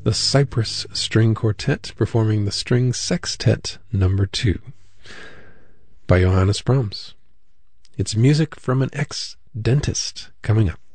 the Cypress String Quartet performing the String Sextet No. 2 by Johannes Brahms. It's music from an ex-dentist coming up.